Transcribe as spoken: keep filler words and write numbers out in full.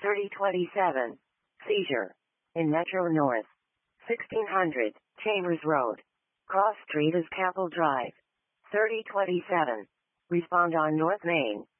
thirty twenty-seven. Seizure. In Metro North. sixteen hundred, Chambers Road. Cross Street is Capel Drive. thirty twenty-seven. Respond on North Main.